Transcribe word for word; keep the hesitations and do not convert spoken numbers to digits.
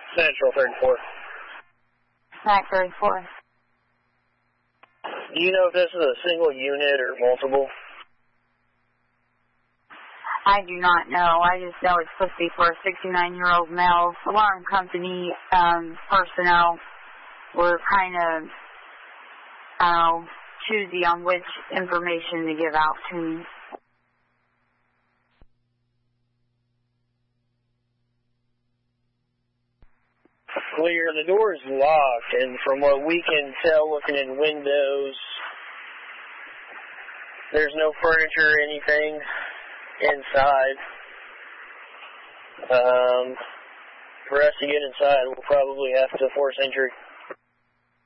Central thirty-four. Mac thirty-four. Do you know if this is a single unit or multiple? I do not know. I just know it's supposed to be for a sixty-nine-year-old male. Alarm company um, personnel were kind of uh, choosy on which information to give out to me. Clear. The door is locked, and from what we can tell looking in windows, there's no furniture or anything inside. Um, for us to get inside, we'll probably have to force entry.